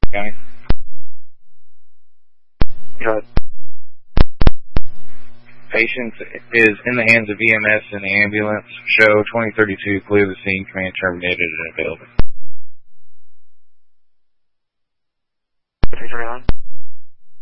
County. Go ahead. Patient is in the hands of EMS and the ambulance. Show 2032, clear the scene, command terminated and available. 331.